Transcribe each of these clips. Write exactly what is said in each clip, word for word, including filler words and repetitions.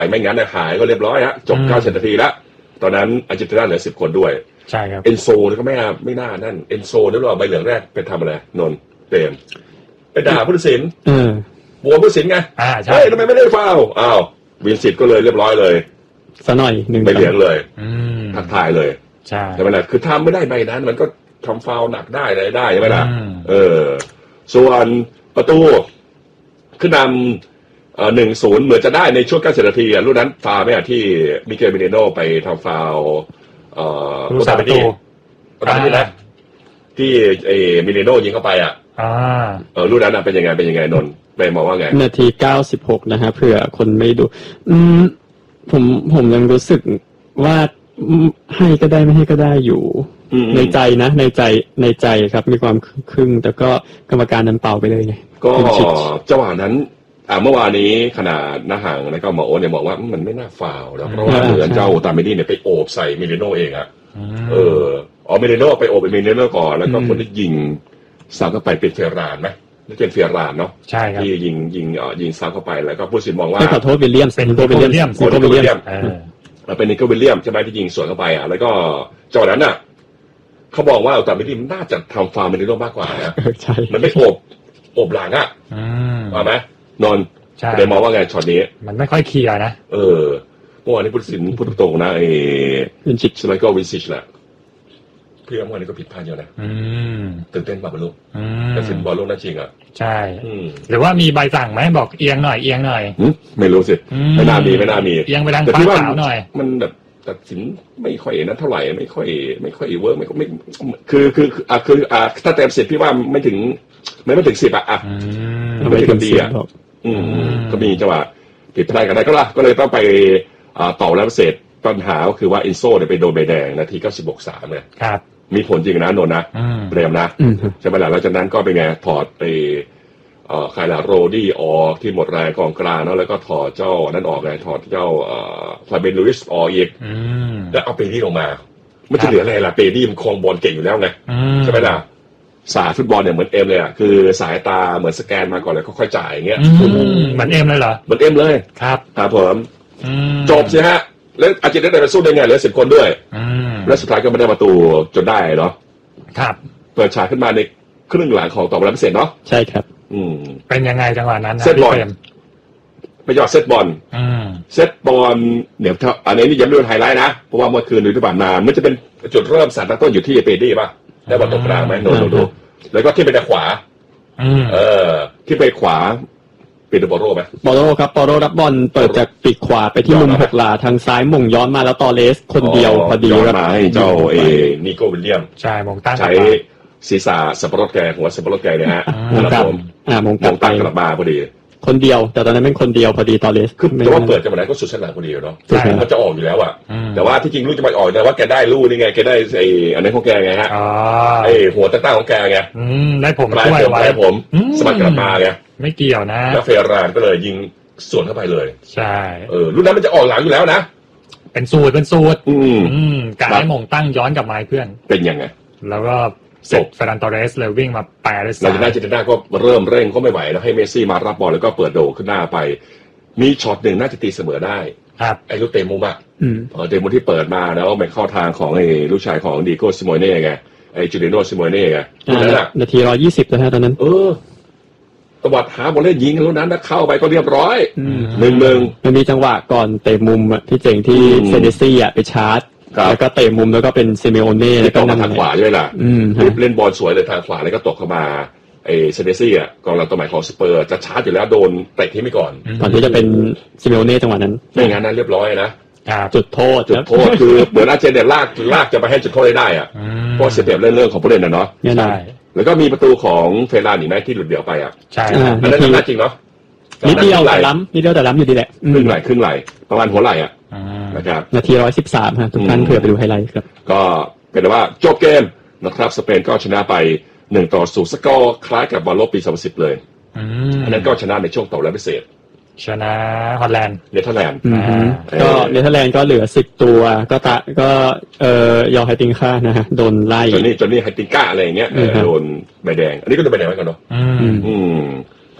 อ้ไม่งั้นเนี่ยหายก็เรียบร้อยฮะจบเก้าสิบนาทีแล้วตอนนั้นอาร์เจนตินาเหลือสิบคนด้วยใช่ครับเอนโซนี่ก็ไม่น่าไม่น่านั่นเอนโซนี่หรอใบเหลืองแรกเป็นทำอะไรนนเต็มไปด่าผู้ตัดสินเออบัวผู้ตัดสินไงอ่าใช่เฮ้ยทำไมไม่ได้ฟาวล์อ้าววินซิตก็เลยเรียบร้อยเลยซะหน่อยหนึ่งใบเหลืองเลยทักทายเลยใช่ใช่ไหมล่ะคือทำไม่ได้ใบนั้นมันก็ทำฟาวล์หนักได้อะไรได้ใช่ไหมล่ะเออส่วนประตูขึ้นนำเอ่อหนึ่งศูนย์เหมือนจะได้ในช่วงเก้าสิบนาทีอ่ะรุ่นนั้นฟาวล์ไหมอ่ะที่มิเกลเมเนโนไปทำฟาวล์เอ่อโอตาเมนี่โอตาเมนี่นะที่เอเมเนโนยิงเข้าไปอ่ะอ่าเออรุ่นนั้นเป็นยังไงเป็นยังไงนนท์ไปมองว่าไงนาทีเก้าสิบหกนะฮะเผื่อคนไม่ดูอืมผมผมยังรู้สึกว่าให้ก็ได้ไม่ให้ก็ได้อยู่ในใจนะในใจในใจครับมีความครึ่งแต่ก็กรรมการนั้นเป่าไปเลยไงก็จังหวะนั้นอ่าเมื่อวานนี้ขนาดน้าห่างแล้วก็หมอโอ๊ตเนี่ยบอกว่ามันไม่น่าฟาวล์แล้วเพราะว่าเหมือนเจ้าตาเมดี้เนี่ยไปโอบใส่มิเลโนเองอ่ะเอออ๋อมิเลโนไปโอบไปมิเลโนก่อนแล้วก็คนที่ยิงสาวเข้าไปเป็นเฟรานไหมนี่เป็นเฟรานเนาะใช่ครับที่ยิงยิงเอ่อยิงสาวเข้าไปแล้วก็ผู้สินมองว่าขอโทษวิลเลียมเป็นโทษวิลเลียมโทษวิลเลียมเป็นนิโคลวิลเลียมใช่ไหมที่ยิงสวนเข้าไปอ่ะแล้วก็จังหวะนั้นน่ะเขาบอกว่าตาเมดี้น่าจะทำฟาวล์มิเลโนมากกว่านะใช่มันไม่โอบโอบหลังอ่ะว่าไหมนนท์เดี๋ยวมองว่าไงช็อตนี้มันไม่ค่อยเคลียร์นะเออเมื่อวานนี้ผู้ตัดสินพูดตรงๆนะไอ้วินซิชสไมเคิลวินซิชแหละพี่ว่าเมื่อวานนี้ก็ผิดพลาดเยอะนะตื่นเต้นมากบอลลูกตัดสินบอลลูกน่าจริงอ่ะใช่หรือว่ามีใบสั่งไหมบอกเอียงหน่อยเอียงหน่อยไม่รู้สิไม่น่ามีไม่น่ามีเอียงไปทางฟ้าขาวหน่อยมันแบบตัดสินไม่ค่อยนั้นเท่าไหร่ไม่ค่อยไม่ค่อยเวิร์กไม่ไม่คือคืออ่ะคืออ่ะถ้าเต็มสิบพี่ว่าไม่ถึงไม่ไม่ถึงสิบอ่ะอ่ะไม่ถึงดีอ่ะอืมก็มีจังหวะผิดพลาดกันได้ก็ล่ะก็เลยต้องไปต่อแล้วเสร็จปัญหาก็คือว่าอินโซ่เนี่ยไปโดนใบแดงนาทีเก้าสิบหกสามเนี่ยครับมีผลจริงนะนนท์นะเรียมนะใช่ไหมล่ะหลังจากนั้นก็เป็นไงถอดไปเอ่อใครล่ะโรดี้ออกที่หมดแรงกองกลางเนาะแล้วก็ถอดเจ้านั่นออกไงถอดเจ้าเอ่อฟาเบนลูอิสออกอีกแล้วเอาเปดี้ลงมาไม่จะเหลืออะไรล่ะเปดี้มันครองบอลเก่งอยู่แล้วไงใช่ไหมล่ะสายฟุตบอลเนี่ยเหมือนเอ็มเลยอ่ะคือสายตาเหมือนสแกนมาก่อนแล้วค่อยๆจ่ายอย่างเงี้ยเหมือนเอ็มเลยเหรอเหมือนเอ็มเลยครับครับผมจบใช่ฮะแล้วอาร์เจนตินาได้ไปสู้ได้ไงเหลือสิบคนด้วยแล้วสุดท้ายก็ไม่ได้ประตูจนได้เนาะครับเปิดฉากขึ้นมาในครึ่งหลังของต่อบอลพิเศษเนาะใช่ครับอืมเป็นยังไงจังหวะนั้นนะเซตบอลไปหยอดเซตบอลเซตบอลเดี๋ยวอันนี้นี่ยังไม่ดูไฮไลท์นะเพราะว่าเมื่อคืนดูที่ผ่านมามันจะเป็นจุดเริ่มสารตั้งต้นอยู่ที่เปดี้ป่ะได้บอลตรงกลางไหมโนโนดูแล้วก็ที่ไปทางขวาเออที่ไปขวาเป็นบอโร่ไหมบอโร่ครับบอโร่รับบอลเปิดจากปีกขวาไปที่มุมหกหลาทางซ้ายม่งย้อนมาแล้วตอเลสคนเดียวพอดีครับมาให้เจ้าเอนิโก้วิลเลียมใช่มงตั้งใช้ศีรษะสับปะรดแกหัวสับปะรดแกเนี่ยฮะครับผมอ่ามงตั้งกลับมาพอดีคนเดียวแต่ตอนนั้นเป็นคนเดียวพอดีตอเลสคือแต่ว่าเปิดจังหวะนั้นก็สุดชั้นหลังพอดีเนาะมันจะออกอยู่แล้วอ่ะแต่ว่าที่จริงลูกจะไปออกแต่ว่าแกได้ลูกนี่ไงแกได้ไอ้อันนี้ของแกไงฮะไอ้หัวตั้งๆของแกไงได้ผมช่วยไว้ได้ผมสมัครกลับมาไงไม่เกี่ยวนะแล้วเฟรานก็เลยยิงสวนเข้าไปเลยใช่เออรุ่นนั้นมันจะออกหลังอยู่แล้วนะเป็นสูตรเป็นสูตรอืมการให้มงตั้งย้อนกลับมาเพื่อนเป็นยังไงแล้วก็เสร็จเฟรนันโตเรสเลยวิ่งมาแปรได้หลังจากนั้นเจเนน่าก็เริ่มเร่งก็ไม่ไหวแล้วให้เมสซี่มารับบอลแล้วก็เปิดโด่ขึ้นหน้าไปมีช็อตหนึ่งน่าจะตีเสมอได้ครับไอ้ลูกเตะมุมอ่ะเตะมุมที่เปิดมาแล้วไปเข้าทางของไอ้ลูกชายของดิโก้ซิโมเน่ไงไอ้จูเลียโนซิโมเน่ไงนั่นแหละนาทีร้อยยี่สิบแล้วฮะตอนนั้นเออตวัดหาบอลเล่นยิงแล้วนั้นนะเข้าไปก็เรียบร้อยหนึ่งหนึ่งมันมีจังหวะก่อนเตะมุมอ่ะพี่เจ๋งที่เซเนซี่อ่ะไปชาร์จแล้วก็เตะมุมแล้วก็เป็นซิเมโอเน่แล้วก็นั่งทางขวาใช่ไหมล่ะเล่นบอลสวยเลยทางขวาแล้วก็ตกเข้ามาไอ้เซเนซี่อ่ะกองหลังตัวใหม่ของสเปอร์จะชาร์จอยู่แล้วโดนเตะที่ไม่ก่อนก่อนที่จะเป็นซิเมโอเน่จังหวะนั้นไม่งั้นนะเรียบร้อยนะจุดโทษจุดโทษคือเหมือนอาเจนเนี่ยลากลากจะไปให้จุดโทษได้อ่ะเพราะเสียเปรียบเรื่องเรื่องของผู้เล่นนะเนาะใช่แล้วก็มีประตูของเฟรานอีกนะที่หลุดเดี่ยวไปอ่ะใช่อันนั้นน่าจริงเนาะนิดเดียวแต่ล้ำนิดเดียวแต่ล้ำอยู่ดีแหละครึ่งไหล่ครึ่งไหล่ประมาณหัวไหล่อ่ะนะครับนาทีร้อยสิบสามฮะทุกท่านเผื่อไปดูไฮไลท์ครับก็เป็นว่าจบเกมนะครับสเปนก็ชนะไปหนึ่งต่อศูนย์สกอร์คล้ายกับบอลโลกปีสองพันสิบเลยอันนั้นก็ชนะในช่วงต่อและพิเศษชนะฮอลแลนด์เนเธอร์แลนด์ก็เนเธอร์แลนด์ก็เหลือสิบตัวก็ตะก็เอ่อยอไฮติงค่านะฮะโดนไล่จนนี่จนนี่ไฮติงก้าอะไรอย่างเงี้ยโดนใบแดงอันนี้ก็โดนใบแดงไว้ก่อนเนาะอืม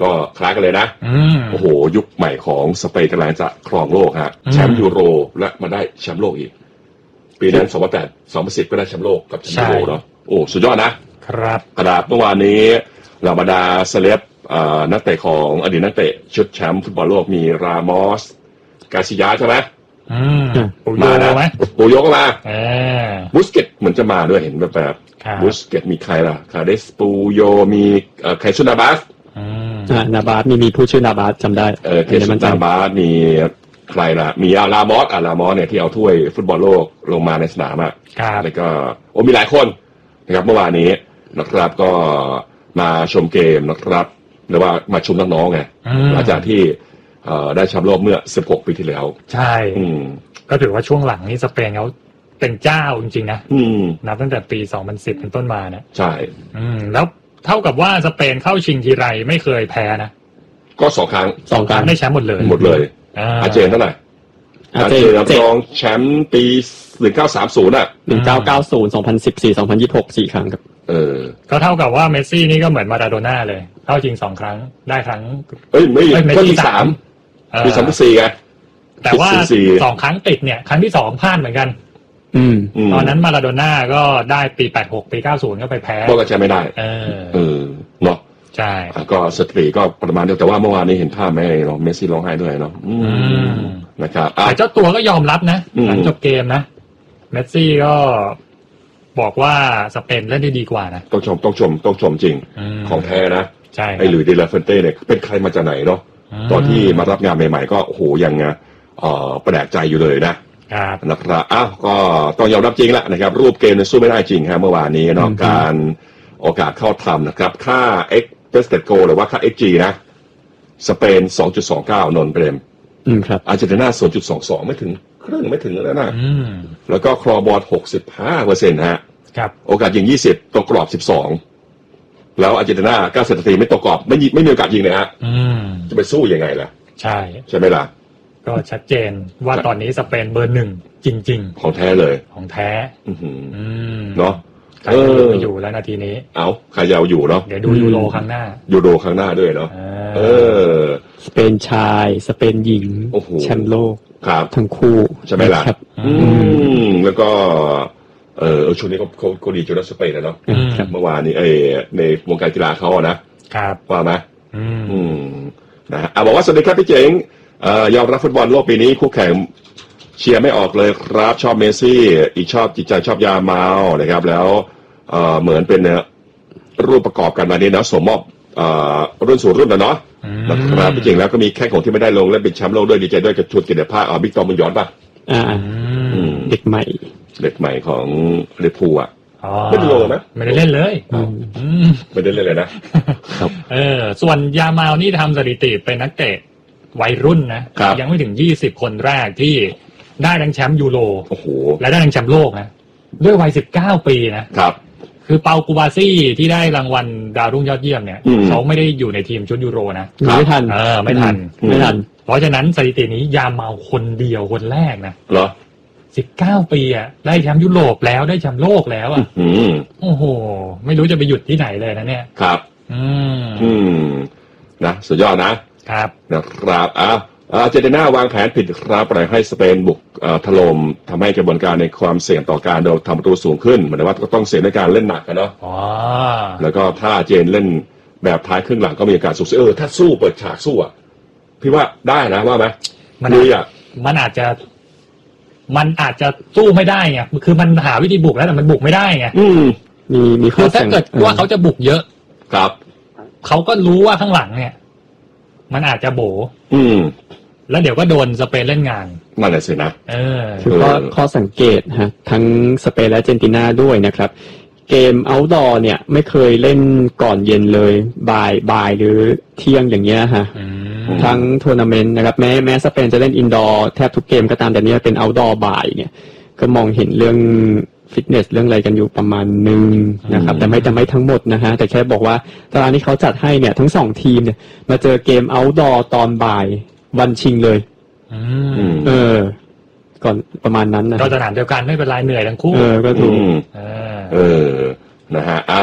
ก็คล้ายกันเลยนะโอ้โหยุคใหม่ของสเปนกำลังจะครองโลกฮะแชมป์ยูโรและมาได้แชมป์โลกอีกปีนั้นสองพันแปด สองพันสิบก็ได้แชมป์โลกกับแชมป์ยูโรเนาะโอ้สุดยอดนะครับกระดาษเมื่อวานนี้เหล่าบรรดาเซเลบนักเตะของอดีตนักเตะชุดแชมป์ฟุตบอลโลกมีรามอสกาซิยาใช่ไหมมานะปูโยก็มาบุสเกตเหมือนจะมาด้วยเห็นแบบแบบบุสเกตมีใครล่ะคาเดสปูโยมีใครชื่อนาบาสนาบาสมีมีผู้ชื่อนาบาสจำได้เออเคชื่อนาบาสมีใครล่ะมีอาลามอสอาลามอสเนี่ยที่เอาถ้วยฟุตบอลโลกลงมาในสนามอ่ะแล้วก็โอ้มีหลายคนนะครับเมื่อวานนี้นะครับก็มาชมเกมนะครับหรือว่ามาชมน้องๆไงหลังจากที่ได้แชมป์โลกเมื่อสิบหกปีที่แล้วใช่ก็ถือว่าช่วงหลังนี้สเปนเขาเป็นเจ้าจริงๆนะนับตั้งแต่ปีสองพันสิบเป็นต้นมานะใช่แล้วเท่ากับว่าสเปนเข้าชิงทีไรไม่เคยแพ้นะก็สองครั้งสองครั้งได้แชมป์หมดเลยหมดเลยอาเจนเท่าไหร่อาเจนรองแชมป์ปีหนึ่งเก้าสามศูนย์อ่ะหนึ่งเก้าเก้าศูนย์ สองพันสิบสี่ สองพันยี่สิบหก สี่ครั้งครับเออก็เท่ากับว่าเมสซี่นี่ก็เหมือนมาราโดน่าเลยเข้าชิงสองครั้งได้ครั้งเอ้ยไม่ก็ที่สามปีสองพันสี่ไงแต่ว่าสองครั้งติดเนี่ยครั้งที่สองพลาดเหมือนกันอืมตอนนั้นมาราโดน่าก็ได้ปีแปดสิบหกปีเก้าสิบก็ไปแพ้ก็จะไม่ได้เออเออเนาะใช่ก็สตรีก็ประมาณเดียวแต่ว่าเมื่อวานนี้เห็นภาพไหมเนาะเมสซี่ร้องไห้ด้วยเนาะอืมนะครับแต่เจ้าตัวก็ยอมรับนะหลังจบเกมนะเมสซี่ก็บอกว่าสเปนเล่นได้ดีกว่านะต้องชมต้องชมต้องชมจริงของแท้นะใช่ไอ้หลุยส์เดลาเฟนเต้เนี่ยเป็นใครมาจากไหนเนาะตอนที่มารับงานใหม่ๆก็โอ้โหยังเอ่อประแดกใจอยู่เลยนะครับนะครับอ้าวก็ต้องยอมรับจริงแหละนะครับรูปเกมเนี่ยสู้ไม่ได้จริงฮะเมื่อวานนี้เนาะการโอกาสเข้าทำนะครับค่า expected goal หรือว่าค่า เอ็กซ์ จี นะสเปน สองจุดสองเก้า นนท์เปรมอืมครับอาร์เจนตินา ศูนย์จุดสองสอง ไม่ถึงครึ่งไม่ถึงแล้วนะแล้วก็ครอบอล หกสิบห้าเปอร์เซ็นต์ ฮะครับโอกาสยิงยี่สิบตกกรอบสิบสองแล้วอาร์เจนตินาเก้าสิบนาทีไม่ตกกรอบไม่ไม่มีโอกาสยิงเลยฮะจะไปสู้ยังไงล่ะใช่ใช่ไหมล่ะก็ชัดเจนว่าตอนนี้สเปนเบอร์หนึ่งจริงๆของแท้เลยของแท้เนาะใครจะไปอยู่แล้วนาทีนี้เอาใครจะเอาอยู่เนาะเดี๋ยวดูยูโรครั้งหน้ายูโรครั้งหน้าด้วยเนาะเออสเปนชายสเปนหญิงแชมป์โลกครับทั้งคู่ใช่ไหมล่ะอืมแล้วก็เออช่วงนี้เขาเขาดีจุดสเปนนะเนาะเมื่อวานนี้เอในวงการกีฬาเขาอะนะครับว่าไหมอืมนะอ่ะบอกว่าสวัสดีครับพี่เจ๋งเอ่อยอมรับฟุตบอลโลกปีนี้คู่แข่งเชียร์ไม่ออกเลยครับชอบเมสซี่อีกชอบจิตใจชอบยาเมานะครับแล้วเอ่อเหมือนเป็นรูปประกอบกันมาเนี่ยนะสมมอบเอ่อรุ่นสู่รุ่นนะเนาะนะครับพี่เจ๋งแล้วก็มีแค่ของที่ไม่ได้ลงและเป็นแชมป์โลกด้วยดีใจด้วยกับชุดเกียรติภาพอ๋อบิ๊กตอมมันย้อนป่ะอ่าเด็กใหม่เด็กใหม่ของลิเวอร์พูลอ่ะไม่ได้ลงนะไม่ได้เล่นเลยไม่ได้เล่นเลยนะครับเออส่วนยาเมานี่ทำสถิติเป็นนักเตะวัยรุ่นนะยังไม่ถึงยี่สิบคนแรกที่ได้ทั้งแชมป์ยูโรโอ้โหและได้ทั้งแชมป์โลกนะด้วยวัยสิบเก้าปีนะครับคือเปากูบาซี่ที่ได้รางวัลดาวรุ่งยอดเยี่ยมเนี่ยเขาไม่ได้อยู่ในทีมชุดยูโรนะไม่ทันเออไม่ทันไม่ทันเพราะฉะนั้นสถิตินี้ยาเมาคนเดียวคนแรกนะเหรอสิบเก้าปีอ่ะได้แชมป์ยุโรปแล้วได้แชมป์โลกแล้วอ่ะโอ้โหไม่รู้จะไปหยุดที่ไหนเลยนะเนี่ยครับอืมอืมนะสุดยอดนะครับนะครับอ่ะอาร์เจนตินาวางแผนผิดครับปล่อยให้สเปนบุกถล่มทำให้กระบวนการในความเสี่ยงต่อการโดนทำประตูสูงขึ้นหมายถึงว่าก็ต้องเสี่ยงในการเล่นหนักกันเนาะอ๋อแล้วก็ถ้าเจนเล่นแบบท้ายครึ่งหลังก็มีโอกาสสูงเออถ้าสู้เปิดฉากสู้อ่ะพี่ว่าได้นะว่าไหมมันอ่ะมันอาจจะมันอาจจะสู้ไม่ได้ไงคือมันหาวิธีบุกแล้วแต่มันบุกไม่ได้ไงอืมมีมีคือถ้าเกิดว่าเขาจะบุกเยอะครับเขาก็รู้ว่าข้างหลังเนี่ยมันอาจจะโบอืมแล้วเดี๋ยวก็โดนสเปนเล่นงานนั่นแหละสินะเออคือข้อข้อสังเกตฮะทั้งสเปนและอาร์เจนตินาด้วยนะครับเกมเอาท์ดอร์เนี่ยไม่เคยเล่นก่อนเย็นเลยบ่ายบ่ายหรือเที่ยงอย่างเงี้ยฮะทั้งทัวร์นาเมนต์นะครับแม้แม้สเปนจะเล่นอินดอร์แทบทุกเกมก็ตามแต่นี้เป็นเอาท์ดอร์บ่ายเนี่ยก็มองเห็นเรื่องฟิตเนสเรื่องอะไรกันอยู่ประมาณนึงนะครับแต่ไม่แต่ไม่ทั้งหมดนะฮะแต่แค่บอกว่าตารางที่เขาจัดให้เนี่ยทั้งสองทีมเนี่ยมาเจอเกมเอาท์ดอร์ตอนบ่ายวันชิงเลยเออก่อนประมาณนั้นนะก็สนามเดียวกันไม่เป็นไรเหนื่อยทั้งคู่เออก็ถูกเออนะฮะอ่ะ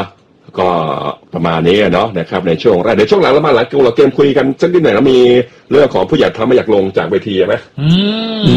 ก็ประมาณนี้เนาะนะครับในช่วงแรกเดี๋ยวช่วงหลังเรามาหลังเราเกมคุยกันสักนิดหน่อยแล้วมีเรื่องของผู้ใหญ่ทำไม่อยากลงจากเวทีไหมอืม